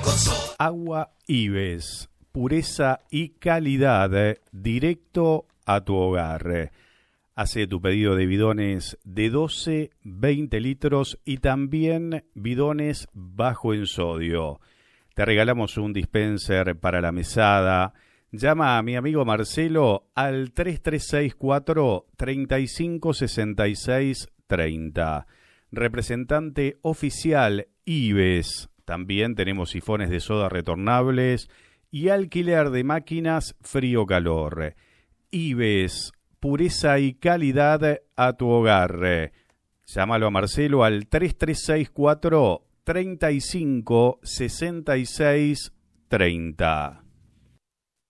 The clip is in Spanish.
Agua Ives, pureza y calidad, directo a tu hogar. Hace tu pedido de bidones de 12, 20 litros y también bidones bajo en sodio. Te regalamos un dispenser para la mesada. Llama a mi amigo Marcelo al 3364 356630. Representante oficial Ives. También tenemos sifones de soda retornables y alquiler de máquinas frío-calor. Ives, pureza y calidad a tu hogar. Llámalo a Marcelo al 3364 356630.